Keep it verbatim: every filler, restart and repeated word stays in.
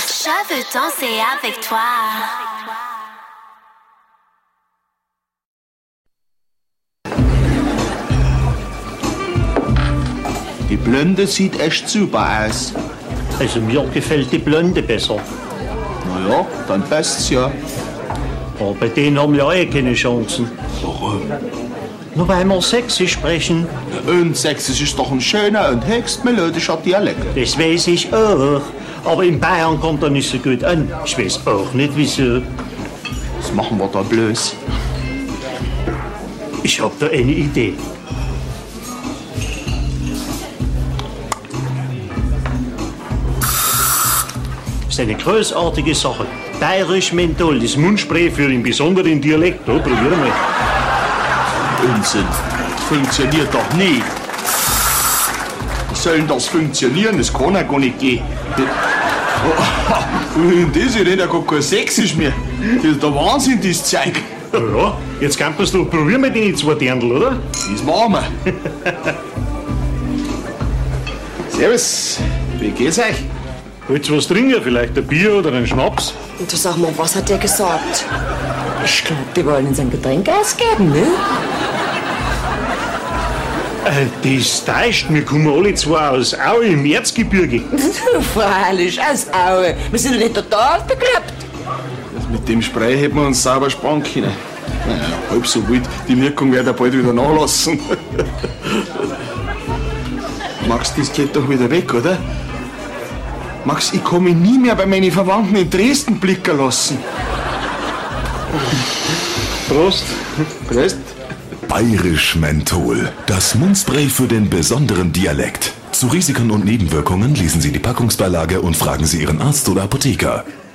Je veux danser avec toi. Die Blonde sieht echt super aus. Also mir gefällt die Blonde besser. Na ja, dann passt's ja. Aber bei denen haben wir auch keine Chancen. Warum? Nur weil wir Sächsisch sprechen. Und Sächsisch ist doch ein schöner und höchst melodischer Dialekt. Das weiß ich auch. Aber in Bayern kommt er nicht so gut an. Ich weiß auch nicht wieso. Was machen wir da bloß? Ich hab da eine Idee. Das ist eine großartige Sache. Bayerisch Menthol, das Mundspray für den besonderen Dialekt. Oh, probier mal. Unsinn. Funktioniert doch nie. Wie soll denn das funktionieren? Das kann ja gar nicht gehen. Und das ist ja gar kein Sächsisch mehr. Das ist der Wahnsinn, das Zeug. Ja, jetzt kannst du es doch probieren mit den zwei Dirndl, oder? Das machen wir. Servus, wie geht's euch? Willst du was trinken? Vielleicht ein Bier oder einen Schnaps? Du sag mal, was hat der gesagt? Ich glaube, die wollen uns ein Getränk ausgeben, ne? Äh, das täuscht. Wir kommen alle zwei aus Aue im Erzgebirge. Freilich, aus Aue. Wir sind doch nicht total bekloppt. Mit dem Spray hätten wir uns sauber sparen können. Naja, halb so wild. Die Wirkung wird ja bald wieder nachlassen. Max, das geht doch wieder weg, oder? Max, ich kann mich nie mehr bei meinen Verwandten in Dresden blicken lassen. Prost. Prost. Bayerisch Menthol, das Mundspray für den besonderen Dialekt. Zu Risiken und Nebenwirkungen lesen Sie die Packungsbeilage und fragen Sie Ihren Arzt oder Apotheker.